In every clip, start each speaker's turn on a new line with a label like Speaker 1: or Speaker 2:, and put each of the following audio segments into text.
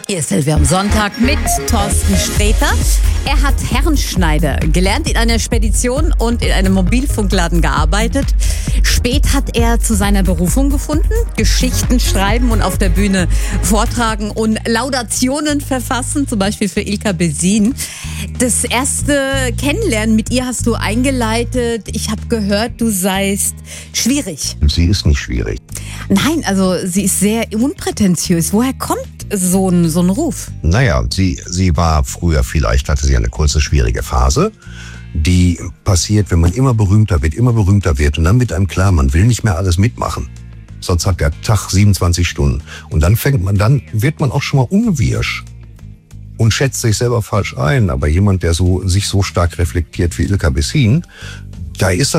Speaker 1: Hier ist Silvia am Sonntag mit Thorsten Sträter. Er hat Herrenschneider gelernt, in einer Spedition und in einem Mobilfunkladen gearbeitet. Spät hat er zu seiner Berufung gefunden, Geschichten schreiben und auf der Bühne vortragen und Laudationen verfassen, zum Beispiel für Ilka Bessin. Das erste Kennenlernen mit ihr hast du eingeleitet. Ich habe gehört, du seist schwierig.
Speaker 2: Sie ist nicht schwierig.
Speaker 1: Nein, also sie ist sehr unprätentiös. Woher kommt so ein Ruf?
Speaker 2: Naja, sie war früher, vielleicht hatte sie eine kurze, schwierige Phase. Die passiert, wenn man immer berühmter wird und dann wird einem klar, man will nicht mehr alles mitmachen. Sonst hat der Tag 27 Stunden. Und dann wird man auch schon mal unwirsch und schätzt sich selber falsch ein. Aber jemand, der sich so stark reflektiert wie Ilka Bessin, da ist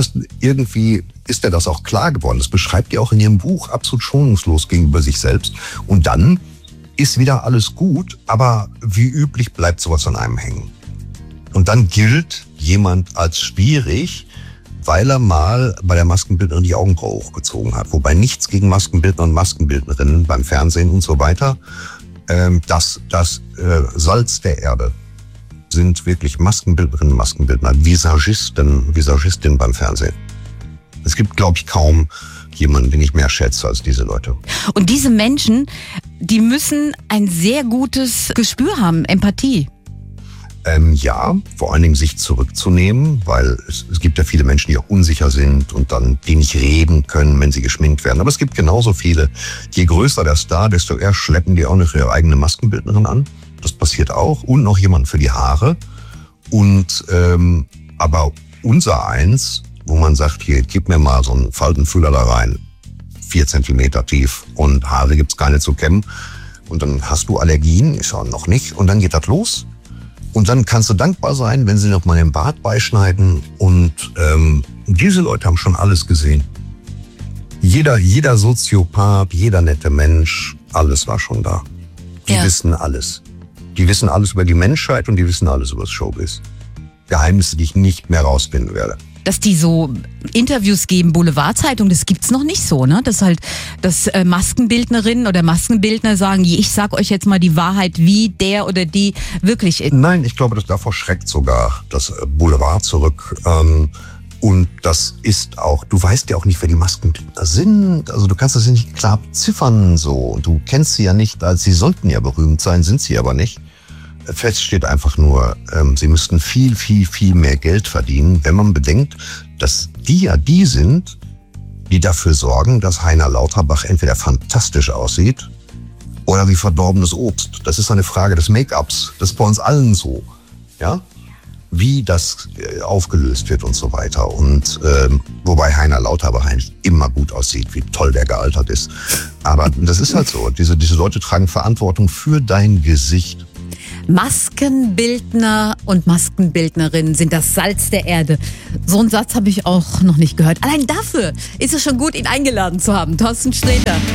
Speaker 2: er das auch klar geworden. Das beschreibt ihr auch in ihrem Buch absolut schonungslos gegenüber sich selbst. Und dann ist wieder alles gut, aber wie üblich bleibt sowas an einem hängen. Und dann gilt jemand als schwierig, weil er mal bei der Maskenbildnerin die Augenbraue hochgezogen hat. Wobei nichts gegen Maskenbildner und Maskenbildnerinnen beim Fernsehen und so weiter. Das Salz der Erde sind wirklich Maskenbildnerinnen und Maskenbildner, Visagistinnen beim Fernsehen. Es gibt, glaube ich, kaum jemanden, den ich mehr schätze als diese Leute.
Speaker 1: Und diese Menschen, die müssen ein sehr gutes Gespür haben, Empathie.
Speaker 2: Ja, vor allen Dingen sich zurückzunehmen, weil es gibt ja viele Menschen, die auch unsicher sind und die nicht reden können, wenn sie geschminkt werden. Aber es gibt genauso viele. Je größer der Star, desto eher schleppen die auch noch ihre eigene Maskenbildnerin an. Das passiert auch. Und noch jemand für die Haare. Und aber unser eins, wo man sagt, hier, gib mir mal so einen Faltenfüller da rein, 4 Zentimeter tief und Haare gibt's keine zu kämmen. Und dann hast du Allergien, ist auch noch nicht. Und dann geht das los. Und dann kannst du dankbar sein, wenn sie noch mal den Bart beischneiden. Und diese Leute haben schon alles gesehen. Jeder Soziopath, jeder nette Mensch, alles war schon da. Die wissen alles. Die wissen alles über die Menschheit und die wissen alles über das Showbiz. Geheimnisse, die ich nicht mehr rausfinden werde.
Speaker 1: Dass die so Interviews geben, Boulevardzeitung, das gibt's noch nicht so, ne? Dass Maskenbildnerinnen oder Maskenbildner sagen, ich sag euch jetzt mal die Wahrheit, wie der oder die wirklich ist.
Speaker 2: Nein, ich glaube, davor schreckt sogar das Boulevard zurück. Und das ist auch, du weißt ja auch nicht, wer die Maskenbildner sind. Also du kannst das ja nicht klar beziffern so. Du kennst sie ja nicht, als sie sollten ja berühmt sein, sind sie aber nicht. Fest steht einfach nur, sie müssten viel, viel, viel mehr Geld verdienen, wenn man bedenkt, dass die sind, die dafür sorgen, dass Heiner Lauterbach entweder fantastisch aussieht oder wie verdorbenes Obst. Das ist eine Frage des Make-ups. Das ist bei uns allen so. Ja? Wie das aufgelöst wird und so weiter. Und wobei Heiner Lauterbach eigentlich immer gut aussieht, wie toll der gealtert ist. Aber das ist halt so. Diese Leute tragen Verantwortung für dein Gesicht.
Speaker 1: Maskenbildner und Maskenbildnerinnen sind das Salz der Erde. So einen Satz habe ich auch noch nicht gehört. Allein dafür ist es schon gut, ihn eingeladen zu haben. Thorsten Sträter.